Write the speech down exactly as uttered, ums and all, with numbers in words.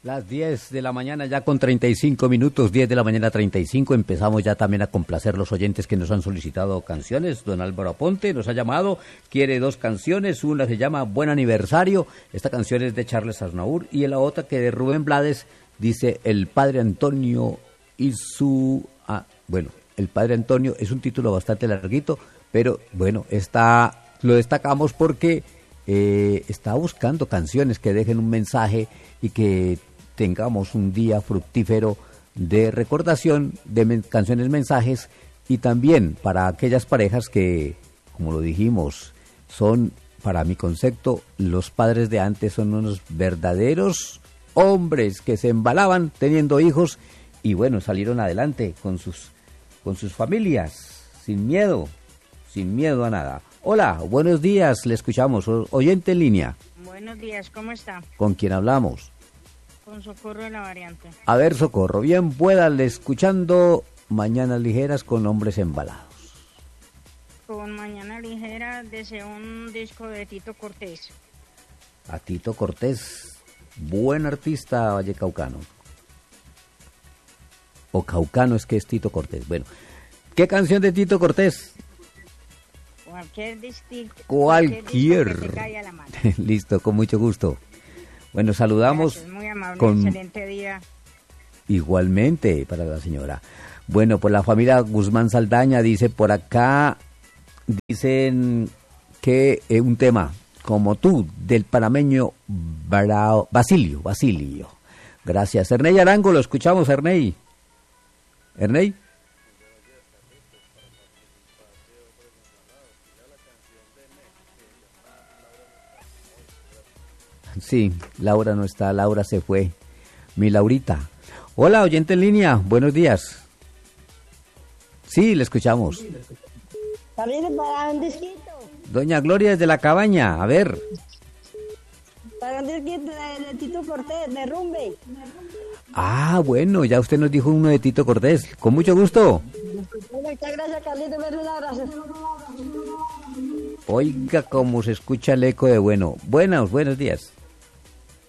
Las diez de la mañana ya con treinta y cinco minutos, diez de la mañana treinta y cinco, empezamos ya también a complacer los oyentes que nos han solicitado canciones. Don Álvaro Aponte nos ha llamado, quiere dos canciones, una se llama Buen Aniversario, esta canción es de Charles Aznavour, y la otra que de Rubén Blades dice El Padre Antonio y su... Ah, bueno, El Padre Antonio es un título bastante larguito, pero bueno, está, lo destacamos porque eh, está buscando canciones que dejen un mensaje y que tengamos un día fructífero de recordación de men- canciones, mensajes, y también para aquellas parejas que, como lo dijimos, son, para mi concepto, los padres de antes son unos verdaderos hombres que se embalaban teniendo hijos y bueno, salieron adelante con sus, con sus familias, sin miedo, sin miedo a nada. Hola, buenos días, le escuchamos, o- oyente en línea. Buenos días, ¿cómo está? ¿Con quién hablamos? Con Socorro de la Variante. A ver, Socorro, bien pueda, le escuchando Mañanas Ligeras con Hombres Embalados. Con Mañana Ligera deseo un disco de Tito Cortés. A Tito Cortés, buen artista vallecaucano. O caucano es que es Tito Cortés. Bueno, ¿qué canción de Tito Cortés? Cualquier distinto. Cualquier. Que te caiga a la mano. Listo, con mucho gusto. Bueno, saludamos. Gracias, muy amable, con... excelente día. Igualmente para la señora. Bueno, por la familia Guzmán Saldaña dice por acá, dicen que eh, un tema como tú, del panameño Brao, Basilio, Basilio. Gracias. Ernei Arango, lo escuchamos, Ernei. Ernei. Sí, Laura no está, Laura se fue. Mi Laurita. Hola, oyente en línea, buenos días. Sí, le escuchamos. También para un disquito. Doña Gloria desde la cabaña, a ver. Para un disquito de, de Tito Cortés, de Rumbe. Ah, bueno, ya usted nos dijo uno de Tito Cortés. Con mucho gusto. Muchas gracias, Carlito, me un abrazo. Oiga cómo se escucha el eco de bueno. Buenos, buenos días.